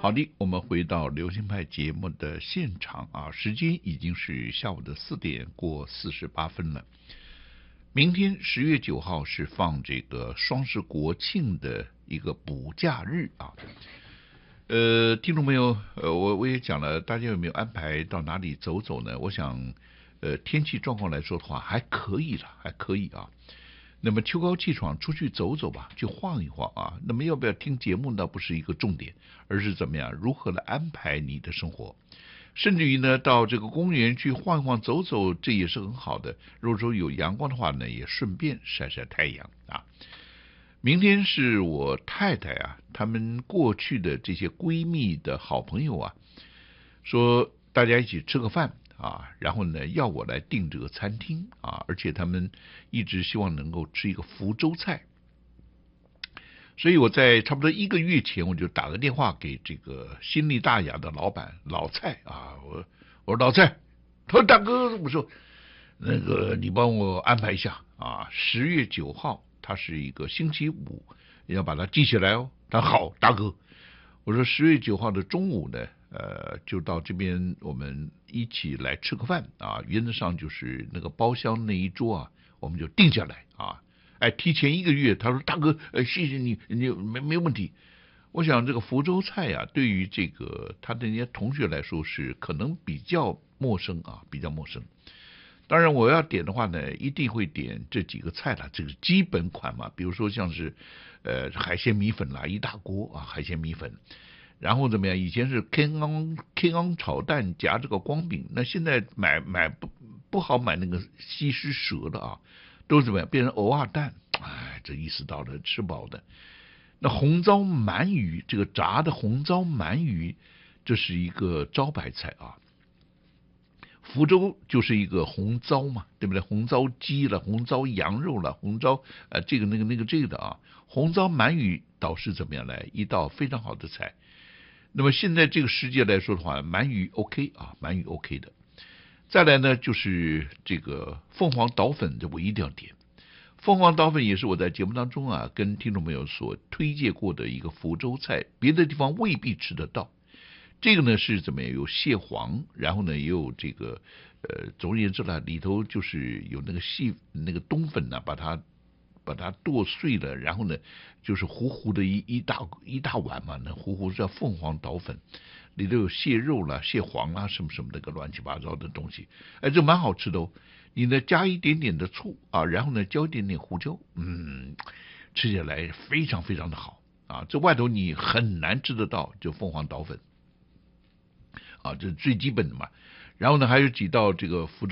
好的，我们回到流行派节目的现场啊，时间已经是下午的4点过48分了。明天10月9号是放这个双十国庆的一个补假日啊。听众朋友，我也讲了，大家有没有安排到哪里走走呢？我想，天气状况来说的话，还可以了，还可以啊。那么秋高气爽，出去走走吧，去晃一晃啊。那么要不要听节目呢？不是一个重点，而是怎么样，如何来安排你的生活。甚至于呢，到这个公园去晃一晃、走走，这也是很好的。如果说有阳光的话呢，也顺便晒晒太阳啊。明天是我太太啊，她们过去的这些闺蜜的好朋友啊，说大家一起吃个饭啊，然后呢要我来订这个餐厅啊，而且他们一直希望能够吃一个福州菜，所以我在差不多1个月前我就打个电话给这个新力大雅的老板老蔡啊，我说老蔡，他说大哥，我说那个你帮我安排一下啊，10月9号它是一个星期五，要把它记起来哦。他说好，大哥。我说10月9号的中午呢，就到这边我们一起来吃个饭啊，原则上就是那个包厢那一桌啊，我们就定下来啊。提前1个月，他说大哥，谢谢你，你没问题。我想这个福州菜啊，对于这个他的那些同学来说是可能比较陌生啊，比较陌生。当然我要点的话呢，一定会点这几个菜啦，这个基本款嘛，比如说像是海鲜米粉啦，一大锅啊，海鲜米粉。然后怎么样？以前是 King 炒蛋夹这个光饼，那现在买不好买那个西施蛇了啊，都怎么样变成藕啊蛋？这意思到了，吃饱的。那红糟鳗鱼，这个炸的红糟鳗鱼，这是一个招牌菜啊。福州就是一个红糟嘛，对不对？红糟鸡了，红糟羊肉了，红糟这个的啊。红糟鳗鱼倒是怎么样来一道非常好的菜。那么现在这个世界来说的话，鳗鱼 OK 啊，鳗鱼 OK 的。再来呢，就是这个凤凰岛粉，这我一定要点。凤凰岛粉也是我在节目当中啊，跟听众朋友所推荐过的一个福州菜，别的地方未必吃得到。这个呢是怎么样？有蟹黄，然后呢也有这个总而言之呢，里头就是有那个冬粉呢，把它剁碎了，然后呢就是糊糊的一大碗嘛，那糊糊叫凤凰岛粉，里头有蟹肉啦、蟹黄啦什么什么那个乱七八糟的东西，这蛮好吃的哦。你呢加一点点的醋啊，然后呢浇一点点胡椒，吃起来非常非常的好啊。这外头你很难吃得到，就凤凰岛粉啊，这是最基本的嘛。然后呢还有几道这个福州